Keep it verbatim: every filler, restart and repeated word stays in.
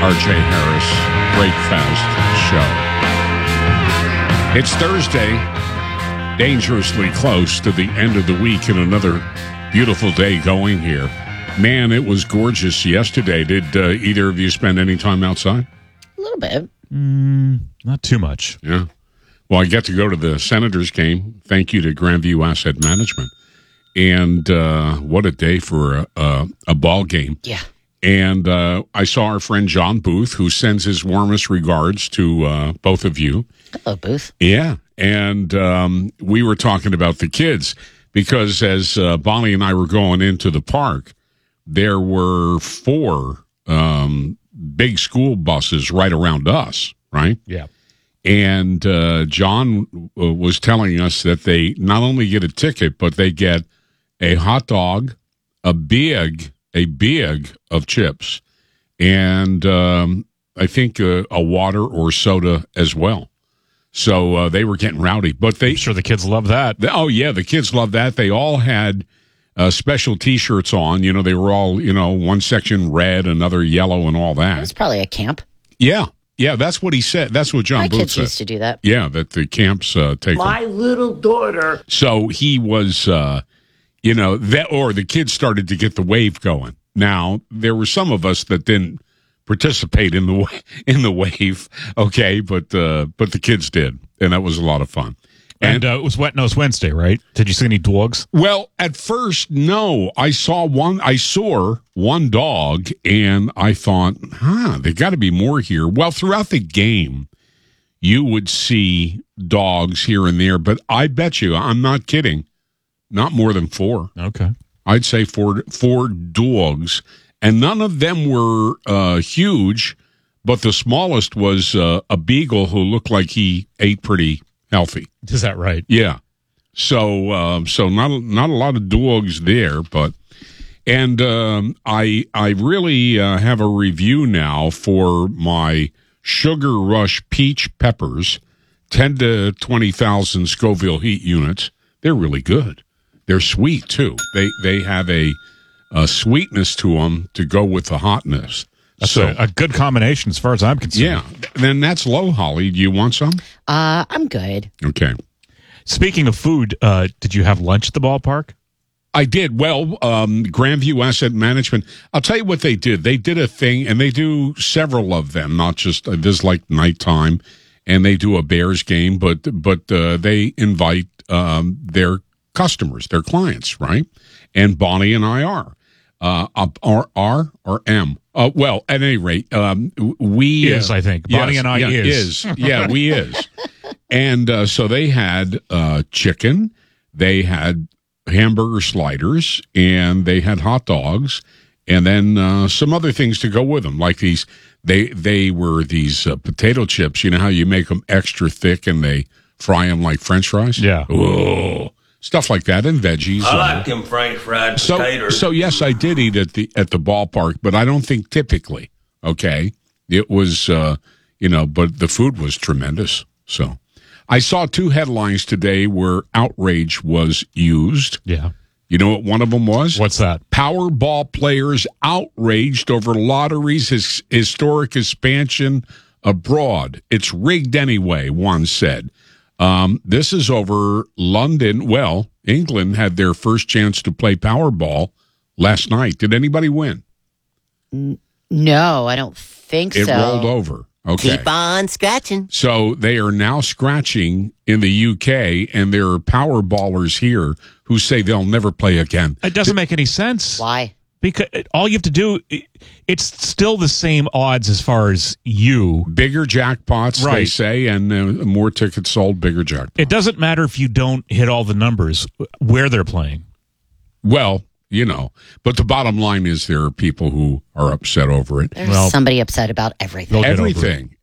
R J Harris, Breakfast Show. It's Thursday, dangerously close to the end of the week, and another beautiful day going here. Man, it was gorgeous yesterday. Did uh, either of you spend any time outside? A little bit. Mm, not too much. Yeah. Well, I get to go to the Senators game. Thank you to Grandview Asset Management. And uh, what a day for a, a, a ball game. Yeah. And uh, I saw our friend John Booth, who sends his warmest regards to uh, both of you. Hello, Booth. Yeah. And um, we were talking about the kids because as uh, Bonnie and I were going into the park, there were four um, big school buses right around us, right? Yeah. And uh, John uh, was telling us that they not only get a ticket, but they get a hot dog, a big a big of chips, and um, I think uh, a water or soda as well. So uh, they were getting rowdy. But they, I'm sure the kids love that. They, oh, yeah, the kids love that. They all had uh, special T-shirts on. You know, they were all, you know, one section red, another yellow, and all that. It was probably a camp. Yeah, yeah, that's what he said. That's what John My Booth kids said. used to do that. Yeah, that the camps uh, take My them. little daughter. So he was... Uh, You know, that, or the kids started to get the wave going. Now, there were some of us that didn't participate in the wa- in the wave, okay, but uh, but the kids did, and that was a lot of fun. And, and uh, it was Wet Nose Wednesday, right? Did you see any dogs? Well, at first, no. I saw one. I saw one dog, and I thought, huh, there got to be more here. Well, throughout the game, you would see dogs here and there, but I bet you, I'm not kidding. Not more than four. Okay. I'd say four four dogs, and none of them were uh, huge, but the smallest was uh, a beagle who looked like he ate pretty healthy. Is that right? Yeah. So um, so not not a lot of dogs there, but and um, I I really uh, have a review now for my Sugar Rush peach peppers, ten to twenty thousand Scoville heat units. They're really good. They're sweet, too. They they have a, a sweetness to them to go with the hotness. That's so, a, a good combination as far as I'm concerned. yeah. Then that's low, Holly. Do you want some? Uh, I'm good. Okay. Speaking of food, uh, did you have lunch at the ballpark? I did. Well, um, Grandview Asset Management, I'll tell you what they did. They did a thing, and they do several of them, not just, uh, this is like nighttime, and they do a Bears game, but, but uh, they invite um, their customers, their clients, right? And Bonnie and I are. Uh, are R or M? Uh, well, at any rate, um, we... Is, uh, I think. Bonnie yes, and I yeah, is. is. Yeah, we is. And uh, so they had uh, chicken, they had hamburger sliders, and they had hot dogs, and then uh, some other things to go with them, like these... They, they were these uh, potato chips. You know how you make them extra thick and they fry them like French fries? Yeah. Oh, stuff like that, and veggies. I like them French fried so, potatoes. so yes, I did eat at the at the ballpark, but I don't think typically. Okay, it was uh, you know, but the food was tremendous. So, I saw two headlines today where outrage was used. Yeah. You know what one of them was? What's that? Powerball players outraged over lottery's his, historic expansion abroad. It's rigged anyway, one said. Um, this is over London. Well, England had their first chance to play Powerball last night. Did anybody win? No, I don't think It so. rolled over. Okay. Keep on scratching. So they are now scratching in the U K, and there are Powerballers here who say they'll never play again. It doesn't make any sense. Why? Because all you have to do, it's still the same odds as far as you. Bigger jackpots, they Right. say, and uh, more tickets sold, bigger jackpots. It doesn't matter if you don't hit all the numbers where they're playing. Well, you know, but the bottom line is there are people who are upset over it. There's Well, somebody upset about everything. they'll get over it. Everything.